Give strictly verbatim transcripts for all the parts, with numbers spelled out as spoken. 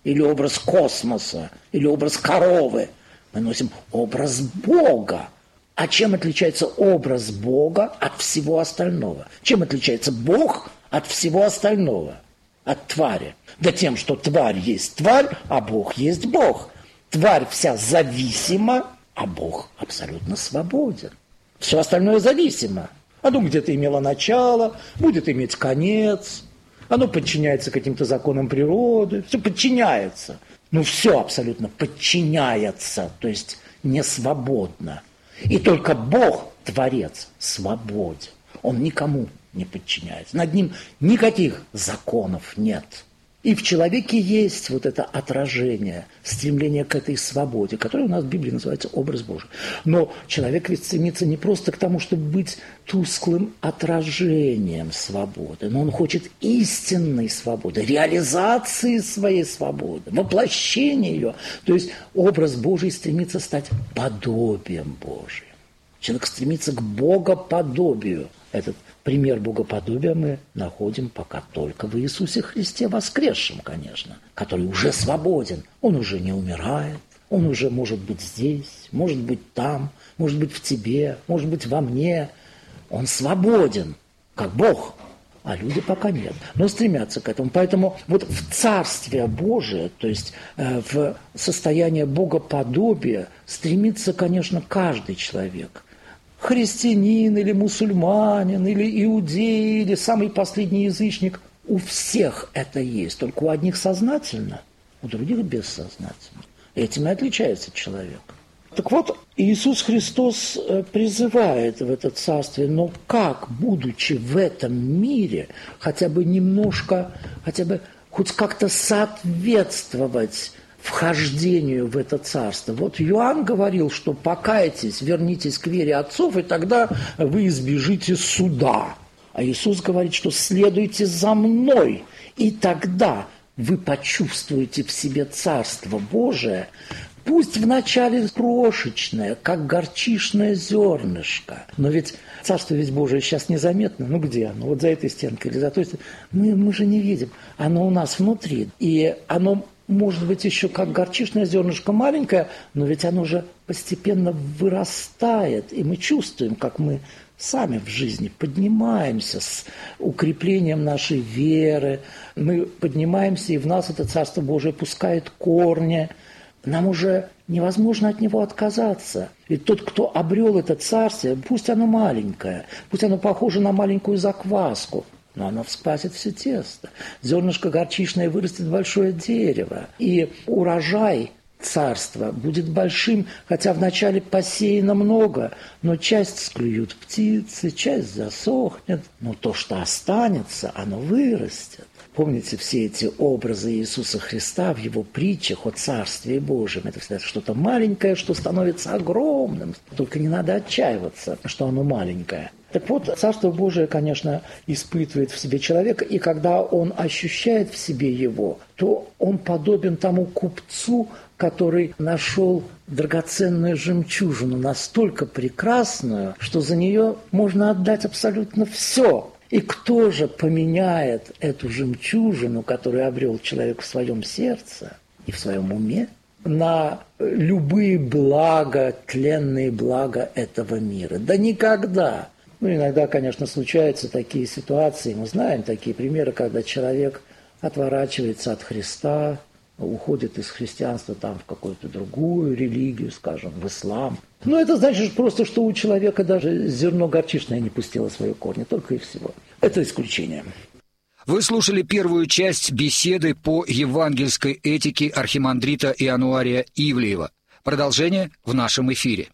или образ космоса, или образ коровы. Мы носим образ Бога. А чем отличается образ Бога от всего остального? Чем отличается Бог от всего остального? От твари. Да тем, что тварь есть тварь, а Бог есть Бог. Тварь вся зависима, а Бог абсолютно свободен. Все остальное зависимо. Оно где-то имело начало, будет иметь конец. Оно подчиняется каким-то законам природы. Все подчиняется. Ну, все абсолютно подчиняется, то есть не свободно. И только Бог, Творец, свободен. Он никому не подчиняется. Над ним никаких законов нет. И в человеке есть вот это отражение, стремление к этой свободе, которое у нас в Библии называется образ Божий. Но человек ведь стремится не просто к тому, чтобы быть тусклым отражением свободы, но он хочет истинной свободы, реализации своей свободы, воплощения ее. То есть образ Божий стремится стать подобием Божьим. Человек стремится к богоподобию. Этот пример богоподобия мы находим пока только в Иисусе Христе воскресшем, конечно, который уже свободен. Он уже не умирает, он уже может быть здесь, может быть там, может быть в тебе, может быть во мне. Он свободен, как Бог, а люди пока нет, но стремятся к этому. Поэтому вот в Царствие Божие, то есть э, в состояние богоподобия стремится, конечно, каждый человек. Христианин или мусульманин, или иудей, или самый последний язычник. У всех это есть, только у одних сознательно, у других бессознательно. Этим и отличается человек. Так вот, Иисус Христос призывает в это царствие, но как, будучи в этом мире, хотя бы немножко, хотя бы хоть как-то соответствовать вхождению в это царство. Вот Иоанн говорил, что покайтесь, вернитесь к вере отцов, и тогда вы избежите суда. А Иисус говорит, что следуйте за мной, и тогда вы почувствуете в себе Царство Божие, пусть вначале крошечное, как горчишное зернышко. Но ведь Царство ведь Божие сейчас незаметно. Ну где оно? Вот за этой стенкой или за той стенкой? Мы, мы же не видим. Оно у нас внутри. И оно может быть еще как горчишное зернышко маленькое, но ведь оно же постепенно вырастает. И мы чувствуем, как мы сами в жизни поднимаемся с укреплением нашей веры. Мы поднимаемся, и в нас это Царство Божие пускает корни. Нам уже невозможно от него отказаться. Ведь тот, кто обрел это царствие, пусть оно маленькое, пусть оно похоже на маленькую закваску, но оно всквасит все тесто. Зернышко горчишное вырастет в большое дерево. И урожай царства будет большим, хотя вначале посеяно много, но часть склюют птицы, часть засохнет. Но то, что останется, оно вырастет. Помните все эти образы Иисуса Христа в его притчах о Царстве Божьем? Это всегда что-то маленькое, что становится огромным. Только не надо отчаиваться, что оно маленькое. Так вот, Царство Божие, конечно, испытывает в себе человека, и когда он ощущает в себе его, то он подобен тому купцу, который нашел драгоценную жемчужину, настолько прекрасную, что за нее можно отдать абсолютно все. И кто же поменяет эту жемчужину, которую обрел человек в своем сердце и в своем уме, на любые блага, тленные блага этого мира? Да никогда. Ну, иногда, конечно, случаются такие ситуации, мы знаем такие примеры, когда человек отворачивается от Христа, уходит из христианства там в какую-то другую религию, скажем, в ислам. Но это значит просто, что у человека даже зерно горчишное не пустило свои корни, только и всего. Это исключение. Вы слушали первую часть беседы по евангельской этике архимандрита Иануария Ивлеева. Продолжение в нашем эфире.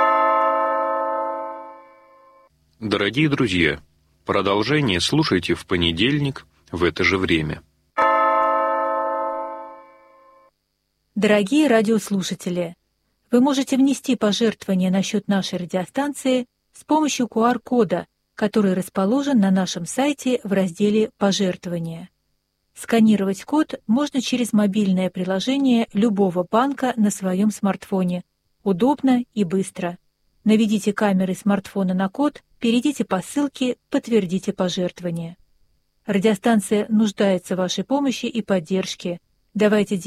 Дорогие друзья, продолжение слушайте в понедельник в это же время. Дорогие радиослушатели, вы можете внести пожертвование на счет нашей радиостанции с помощью ку ар кода, который расположен на нашем сайте в разделе «Пожертвования». Сканировать код можно через мобильное приложение любого банка на своем смартфоне. Удобно и быстро. Наведите камеры смартфона на код, перейдите по ссылке, подтвердите пожертвование. Радиостанция нуждается в вашей помощи и поддержке. Давайте